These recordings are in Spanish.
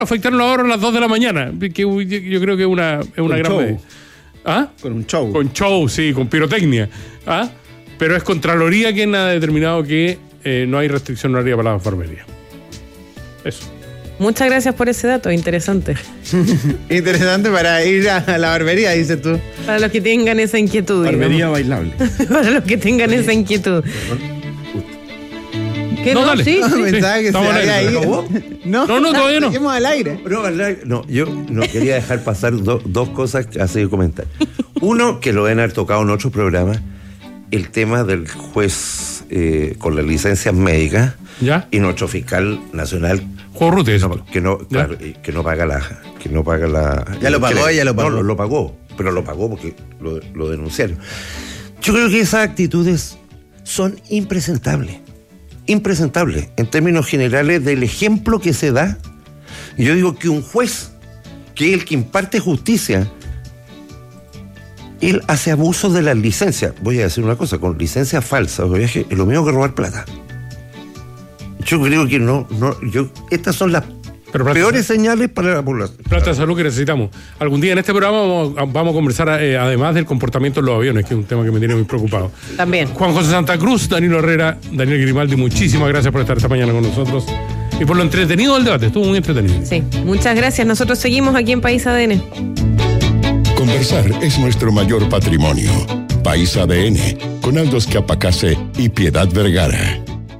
afectaron los ahorros a las 2 de la mañana, que yo creo que es una gran medida. ¿Ah? Con un show. Con show, sí, con pirotecnia. ¿Ah? Pero es Contraloría quien ha determinado que no hay restricción horaria para la enfermería. Eso. Muchas gracias por ese dato, interesante. Interesante para ir a la barbería, dices tú. Para los que tengan esa inquietud. Barbería bailable. Para los que tengan esa inquietud. ¿Qué no? Dale. Sí, Pensaba que se había ahí. No, todavía no. Seguimos al aire. No, yo no quería dejar pasar dos cosas que hace comentar. Uno, que lo deben haber tocado en otros programas, el tema del juez con las licencias médicas. ¿Ya? Y nuestro fiscal nacional que no paga la. Ya lo pagó. No, lo pagó, pero lo pagó porque lo denunciaron. Yo creo que esas actitudes son impresentables en términos generales del ejemplo que se da. Y yo digo que un juez, que es el que imparte justicia, él hace abuso de las licencias. Voy a decir una cosa, con licencias falsas o viaje es lo mismo que robar plata. Yo creo que estas son las peores señales para la población. Plata de salud que necesitamos. Algún día en este programa vamos a conversar además del comportamiento en los aviones, que es un tema que me tiene muy preocupado. También. Juan José Santa Cruz, Danilo Herrera, Daniel Grimaldi, muchísimas gracias por estar esta mañana con nosotros y por lo entretenido del debate. Estuvo muy entretenido. Sí, muchas gracias. Nosotros seguimos aquí en País ADN. Conversar es nuestro mayor patrimonio. País ADN, con Aldo Escapacase y Piedad Vergara.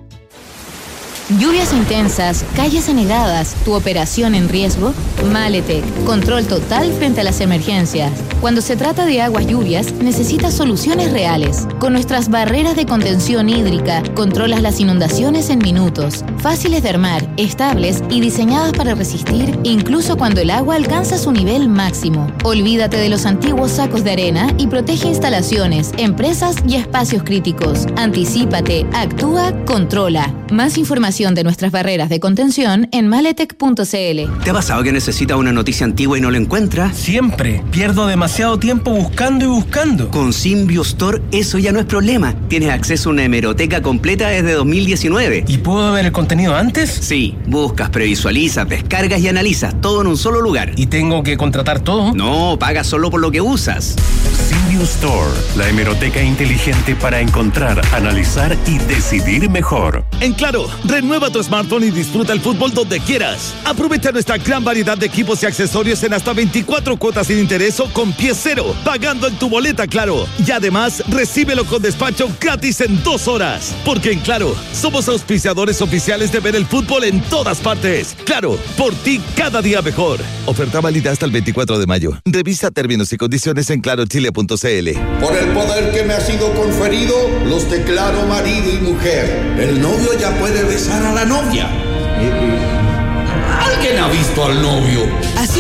Lluvias intensas, calles anegadas, tu operación en riesgo. Maletec, control total frente a las emergencias. Cuando se trata de aguas lluvias, necesitas soluciones reales. Con nuestras barreras de contención hídrica, controlas las inundaciones en minutos. Fáciles de armar, estables y diseñadas para resistir incluso cuando el agua alcanza su nivel máximo. Olvídate de los antiguos sacos de arena y protege instalaciones, empresas y espacios críticos. Anticípate, actúa, controla. Más información de nuestras barreras de contención en maletec.cl. ¿Te ha pasado que necesitas una noticia antigua y no la encuentras? Siempre. Pierdo demasiado tiempo buscando y buscando. Con Symbio Store eso ya no es problema. Tienes acceso a una hemeroteca completa desde 2019. ¿Y puedo ver el contenido antes? Sí. Buscas, previsualizas, descargas y analizas todo en un solo lugar. ¿Y tengo que contratar todo? No, pagas solo por lo que usas. Symbio Store, la hemeroteca inteligente para encontrar, analizar y decidir mejor. En Claro, renueva tu smartphone y disfruta el fútbol donde quieras. Aprovecha nuestra gran variedad de equipos y accesorios en hasta 24 cuotas sin interés o con pie cero, pagando en tu boleta Claro. Y además, recíbelo con despacho gratis en 2 horas. Porque en Claro, somos auspiciadores oficiales de ver el fútbol en todas partes. Claro, por ti cada día mejor. Oferta válida hasta el 24 de mayo. Revisa términos y condiciones en clarochile.cl. Por el poder que me ha sido conferido, los declaro marido y mujer. El novio ya puede besar a la novia. ¿Alguien ha visto al novio? Así